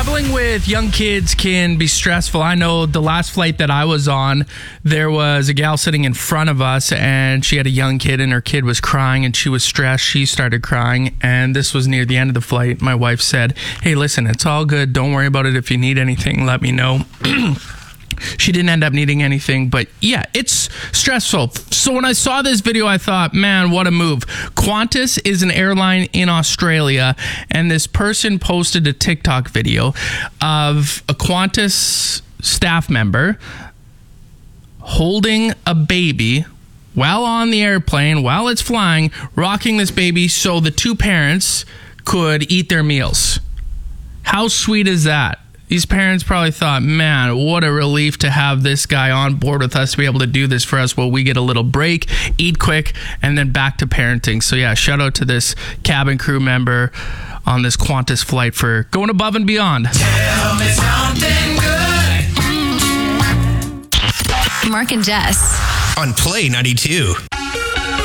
Traveling with young kids can be stressful. I know the last flight that I was on, there was a gal sitting in front of us and she had a young kid and her kid was crying and she was stressed. She started crying and this was near the end of the flight. My wife said, "Hey, listen, it's all good. Don't worry about it. If you need anything, let me know." She didn't end up needing anything, but yeah, it's stressful. So when I saw this video, I thought, man, what a move. Qantas is an airline in Australia, and this person posted a TikTok video of a Qantas staff member holding a baby while on the airplane, while it's flying, rocking this baby so the two parents could eat their meals. How sweet is that? These parents probably thought, man, what a relief to have this guy on board with us to be able to do this for us while we get a little break, eat quick, and then back to parenting. So yeah, shout out to this cabin crew member on this Qantas flight for going above and beyond. Tell me something good. Mark and Jess. On Play 92.